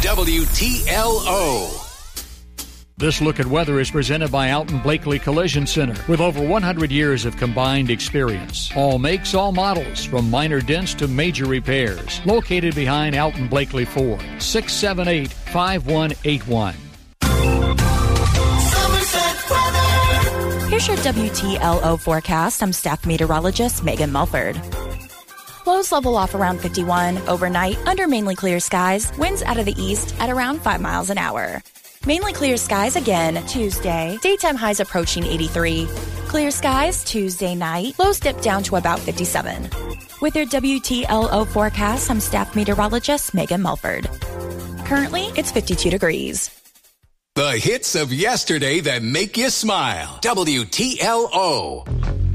WTLO. This look at weather is presented by Alton Blakely Collision Center with over 100 years of combined experience. All makes, all models, from minor dents to major repairs. Located behind Alton Blakely Ford, 678-5181. Here's your WTLO forecast. I'm staff meteorologist Megan Mulford. Lows level off around 51. Overnight, under mainly clear skies. Winds out of the east at around 5 miles an hour. Mainly clear skies again Tuesday. Daytime highs approaching 83. Clear skies Tuesday night. Lows dip down to about 57. With your WTLO forecast, I'm staff meteorologist Megan Mulford. Currently, it's 52 degrees. The hits of yesterday that make you smile. WTLO.